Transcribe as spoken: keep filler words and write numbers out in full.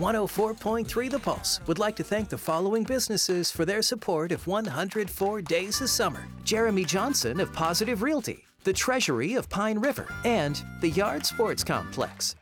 one oh four point three The Pulse would like to thank the following businesses for their support of one hundred four Days of Summer. Jeremy Johnson of Positive Realty, the Treasury of Pine River, and the Yard Sports Complex.